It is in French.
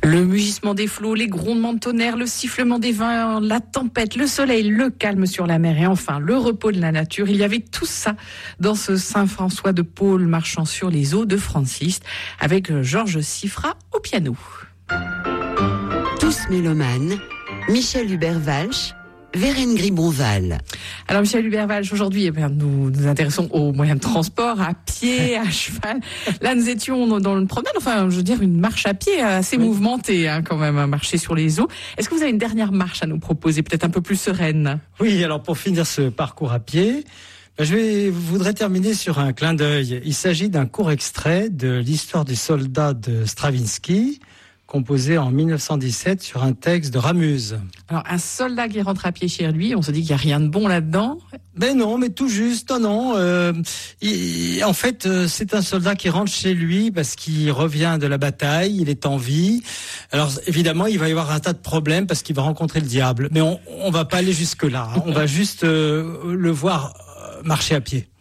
Le mugissement des flots, les grondements de tonnerre, le sifflement des vents, la tempête, le soleil, le calme sur la mer et enfin le repos de la nature. Il y avait tout ça dans ce Saint-François de Paul marchant sur les eaux de Franz Liszt avec Georges Siffra au piano. Tous mélomanes, Michel Hubert-Walsh, Vérène Gribonval. Alors Michel Hubert-Walsh, aujourd'hui nous nous intéressons aux moyens de transport, à pied, à cheval. Là nous étions dans une promenade, enfin je veux dire une marche à pied assez mouvementée quand même, à marcher sur les eaux. Est-ce que vous avez une dernière marche à nous proposer, peut-être un peu plus sereine? Oui, alors pour finir ce parcours à pied, je voudrais terminer sur un clin d'œil. Il s'agit d'un court extrait de l'histoire du soldat de Stravinsky, composé en 1917 sur un texte de Ramuse. Alors, un soldat qui rentre à pied chez lui, on se dit qu'il n'y a rien de bon là-dedans. Ben non, mais tout juste, non. En fait, c'est un soldat qui rentre chez lui parce qu'il revient de la bataille, il est en vie. Alors, évidemment, il va y avoir un tas de problèmes parce qu'il va rencontrer le diable. Mais on va pas aller jusque-là. On va juste le voir marcher à pied.